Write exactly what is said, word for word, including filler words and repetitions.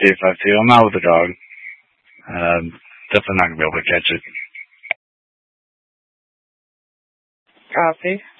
if I see I'm out with the dog, um, definitely not gonna be able to catch it. Copy.